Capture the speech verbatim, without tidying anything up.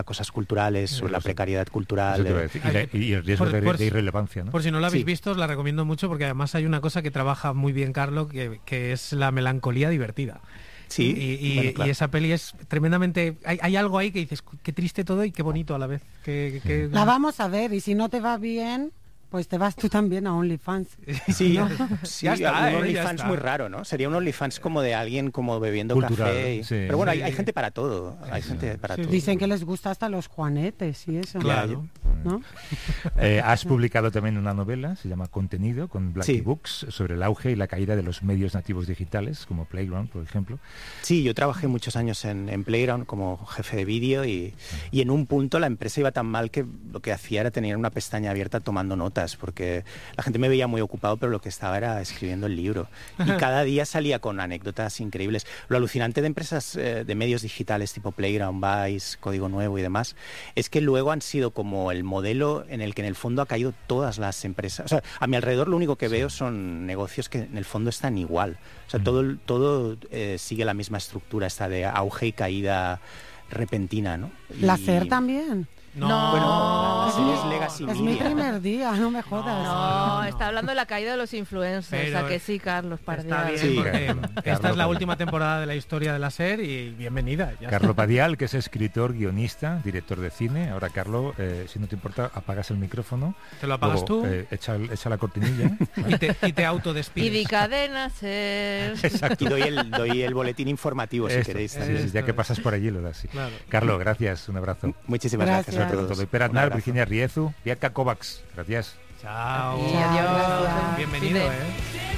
cosas culturales, sobre la Eso. precariedad cultural. Eso te iba a eh, decir. Y, la- y el riesgo Por- de, por- de irrelevancia, ¿no? Por si no la habéis Sí. visto, os la recomiendo mucho porque además hay una cosa que trabaja muy bien Carlo, que, que es la melancolía divertida. Sí, Y, y- bueno, claro. y esa peli es tremendamente... Hay, hay algo ahí que dices, qué triste todo y qué bonito a la vez. Que, que- La vamos a ver y si no te va bien, pues te vas tú también a OnlyFans. Sí, ¿no? sí, Ya está, un ¿eh? Ya OnlyFans está. muy raro, ¿no? Sería un OnlyFans como de alguien como bebiendo Cultural, café. y- sí. Pero bueno, hay, Sí. hay gente para todo. Hay gente para Sí. todo. Dicen que les gusta hasta los juanetes y eso. Claro. ¿No? Eh, has publicado también una novela, se llama Contenido, con Blackie Sí. Books, sobre el auge y la caída de los medios nativos digitales, como Playground, por ejemplo. Sí, yo trabajé muchos años en, en Playground como jefe de vídeo y, y en un punto la empresa iba tan mal que lo que hacía era tener una pestaña abierta tomando notas, porque la gente me veía muy ocupado, pero lo que estaba era escribiendo el libro. Y cada día salía con anécdotas increíbles. Lo alucinante de empresas eh, de medios digitales tipo Playground, Vice, Código Nuevo y demás, es que luego han sido como el modelo en el que en el fondo ha caído todas las empresas. O sea, a mi alrededor lo único que veo son negocios que en el fondo están igual. O sea, Mm. todo, el- todo eh, sigue la misma estructura, esta de auge y caída repentina, ¿no? La Y- SER también. No, Bueno, la Es SER mi- es Legacy Es mi Media. primer día, no me jodas. No, está hablando de la caída de los influencers. Pero ¿A que sí, Carlos está Pardial? bien, Sí, porque Carlos, esta Carlos es la Padial. última temporada de la historia de la SER y bienvenida. ya Carlo está. Padial, que es escritor, guionista, director de cine. Ahora, Carlo, eh, si no te importa, apagas el micrófono. Te lo apagas Luego, tú eh, echa, el- echa la cortinilla. y te, y te Y autodespides. di cadena ser. Y doy el, doy el boletín informativo si Esto, queréis. sí, también. sí, ya Esto que es. pasas por allí lo das. Sí. Claro. Carlo, gracias, un abrazo. Muchísimas Gracias. gracias, a Todo. todos. Per Un Aznar, abrazo. Virginia Riezu, Bianca Kovacs. Gracias. Chao. Y adiós. Bienvenido, Cine. ¿eh?